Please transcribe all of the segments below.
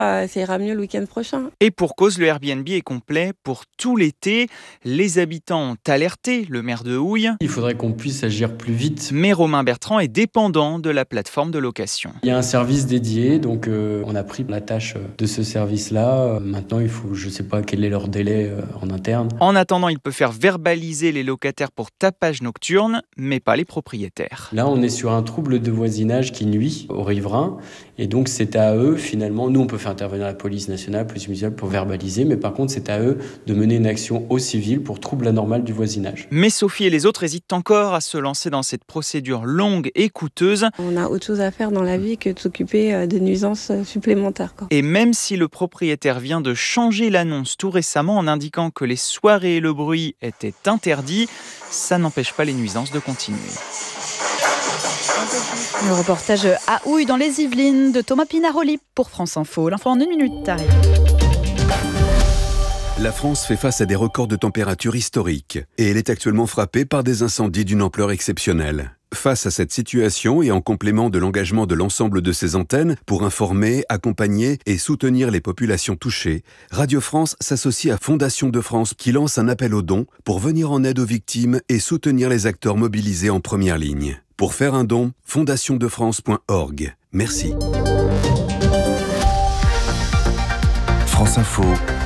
Ça ira mieux le week-end prochain. Et pour cause, le Airbnb est complet pour tout l'été. Les habitants ont alerté le maire de Houille. Il faudrait qu'on puisse agir plus vite. Mais Romain Bertrand est dépendant de la plateforme de location. Il y a un service dédié, donc on a pris la tâche de ce service-là. Maintenant, je ne sais pas quel est leur délai en interne. En attendant, il peut faire verbaliser les locataires pour tapage nocturne, mais pas les propriétaires. Là, on est sur un trouble de voisinage qui nuit aux riverains. Et donc, c'est à eux, finalement, nous, on peut faire intervenir la police nationale, la police municipale pour verbaliser. Mais par contre, c'est à eux de mener une action au civil pour trouble anormal du voisinage. Mais Sophie et les autres hésitent encore à se lancer dans cette procédure longue et coûteuse. On a autre chose à faire dans la vie que de s'occuper des nuisances supplémentaires. Et même si le propriétaire vient de changer l'annonce tout récemment en indiquant que les soirées et le bruit étaient interdits, ça n'empêche pas les nuisances de continuer. Le reportage à Houille dans les Yvelines de Thomas Pinaroli pour France Info. L'info en 1 minute arrive. La France fait face à des records de température historiques et elle est actuellement frappée par des incendies d'une ampleur exceptionnelle. Face à cette situation et en complément de l'engagement de l'ensemble de ses antennes pour informer, accompagner et soutenir les populations touchées, Radio France s'associe à Fondation de France qui lance un appel aux dons pour venir en aide aux victimes et soutenir les acteurs mobilisés en première ligne. Pour faire un don, fondationdefrance.org. Merci. France Info,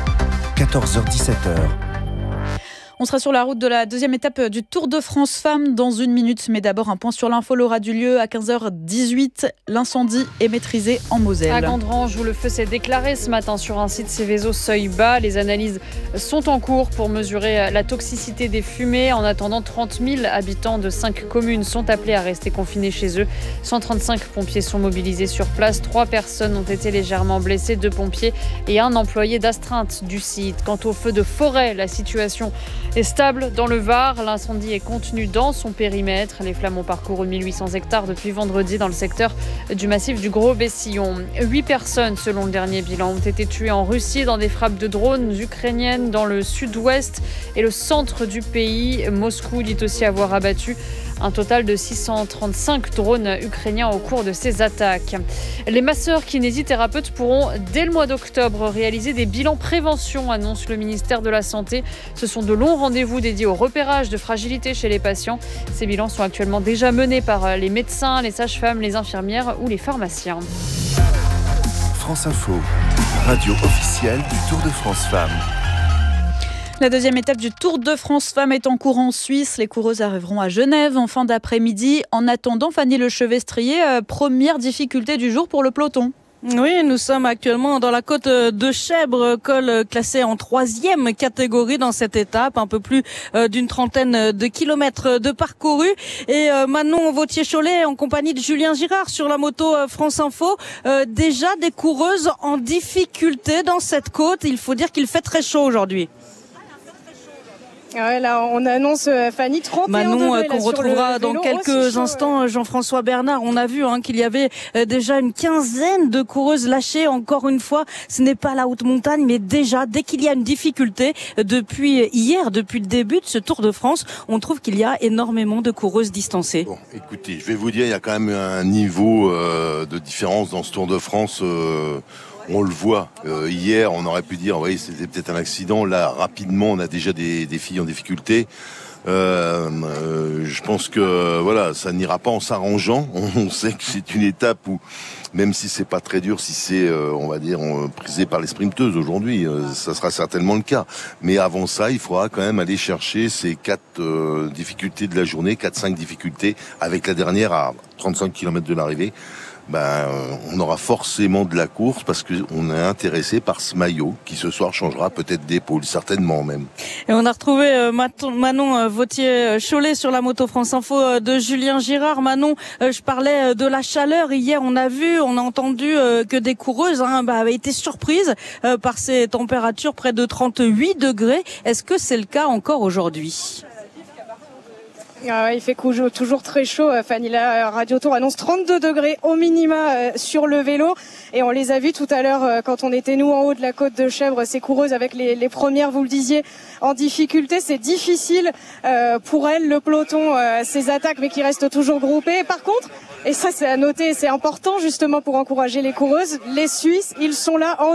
14h-17h. On sera sur la route de la deuxième étape du Tour de France Femmes dans 1 minute. Mais d'abord, un point sur l'info. L'aura du lieu à 15h18. L'incendie est maîtrisé en Moselle. À Gandrange, où le feu s'est déclaré ce matin sur un site Céveso seuil bas. Les analyses sont en cours pour mesurer la toxicité des fumées. En attendant, 30 000 habitants de 5 communes sont appelés à rester confinés chez eux. 135 pompiers sont mobilisés sur place. 3 personnes ont été légèrement blessées, 2 pompiers et 1 employé d'astreinte du site. Quant au feu de forêt, la situation est stable dans le Var. L'incendie est contenu dans son périmètre. Les flammes ont parcouru 1800 hectares depuis vendredi dans le secteur du massif du Gros-Bessillon. 8 personnes, selon le dernier bilan, ont été tuées en Russie dans des frappes de drones ukrainiennes dans le sud-ouest et le centre du pays. Moscou dit aussi avoir abattu un total de 635 drones ukrainiens au cours de ces attaques. Les masseurs kinésithérapeutes pourront, dès le mois d'octobre, réaliser des bilans prévention, annonce le ministère de la Santé. Ce sont de longs rendez-vous dédiés au repérage de fragilité chez les patients. Ces bilans sont actuellement déjà menés par les médecins, les sages-femmes, les infirmières ou les pharmaciens. France Info, radio officielle du Tour de France Femmes. La deuxième étape du Tour de France Femmes est en cours en Suisse. Les coureuses arriveront à Genève en fin d'après-midi. En attendant, Fanny Lechevestrier, première difficulté du jour pour le peloton. Oui, nous sommes actuellement dans la côte de Chèvre, col classé en 3e catégorie dans cette étape, un peu plus d'une trentaine de kilomètres de parcouru. Et Manon Vautier-Cholet en compagnie de Julien Girard sur la moto France Info. Déjà des coureuses en difficulté dans cette côte. Il faut dire qu'il fait très chaud aujourd'hui. Ouais, là, on annonce Fanny 31 Manon degrés, qu'on retrouvera dans quelques instants. Jean-François Bernard, on a vu qu'il y avait déjà une quinzaine de coureuses lâchées. Encore une fois, ce n'est pas la haute montagne, mais déjà, dès qu'il y a une difficulté, depuis hier, depuis le début de ce Tour de France, on trouve qu'il y a énormément de coureuses distancées. Bon, écoutez, je vais vous dire, il y a quand même un niveau de différence dans ce Tour de France. On le voit. Hier, on aurait pu dire, oui, c'était peut-être un accident. Là, rapidement, on a déjà des filles en difficulté. Je pense que voilà, ça n'ira pas en s'arrangeant. On sait que c'est une étape où, même si c'est pas très dur, si c'est, on va dire, prisé par les sprinteuses aujourd'hui, ça sera certainement le cas. Mais avant ça, il faudra quand même aller chercher ces 4 difficultés de la journée, 4-5 difficultés, avec la dernière à 35 km de l'arrivée. On aura forcément de la course parce qu'on est intéressé par ce maillot qui ce soir changera peut-être d'épaule, certainement même. Et on a retrouvé Manon Vautier-Cholet sur la moto France Info de Julien Girard. Manon, je parlais de la chaleur. Hier, on a entendu que des coureuses avaient été surprises par ces températures près de 38 degrés. Est-ce que c'est le cas encore aujourd'hui ? Il fait toujours très chaud, Fanny. La Radio Tour annonce 32 degrés au minima sur le vélo. Et on les a vus tout à l'heure quand on était nous en haut de la côte de Chèvres, ces coureuses avec les premières, vous le disiez, en difficulté. C'est difficile pour elles, le peloton, ces attaques, mais qui restent toujours groupées. Par contre, et ça c'est à noter, c'est important justement pour encourager les coureuses, les Suisses, ils sont là en